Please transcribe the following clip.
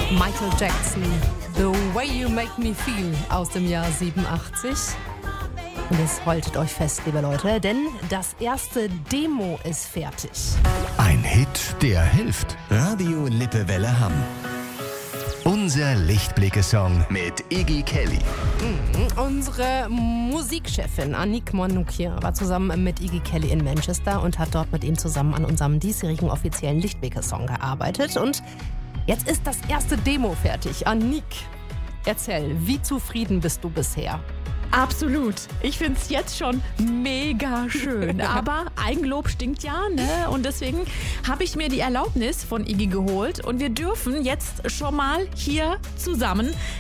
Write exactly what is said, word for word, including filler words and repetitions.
Michael Jackson, The Way You Make Me Feel aus dem Jahr siebenundachtzig. Und jetzt haltet euch fest, liebe Leute, denn das erste Demo ist fertig. Ein Hit, der hilft. Radio Lippewelle Hamm. Unser Lichtblicke-Song mit Iggy Kelly. Mhm. Unsere Musikchefin Annick Monukir war zusammen mit Iggy Kelly in Manchester und hat dort mit ihm zusammen an unserem diesjährigen offiziellen Lichtblicke-Song gearbeitet. Und jetzt ist das erste Demo fertig. Annick, erzähl, wie zufrieden bist du bisher? Absolut. Ich finde es jetzt schon mega schön. Aber Eigenlob stinkt ja, ne? Und deswegen habe ich mir die Erlaubnis von Iggy geholt. Und wir dürfen jetzt schon mal hier zusammen